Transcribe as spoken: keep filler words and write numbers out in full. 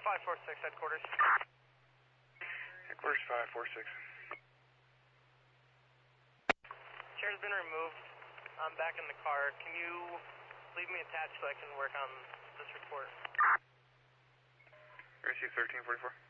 five four six, headquarters. Headquarters five four six. Chair's been removed. I'm back in the car. Can you leave me attached so I can work on this report? Receive thirteen forty-four.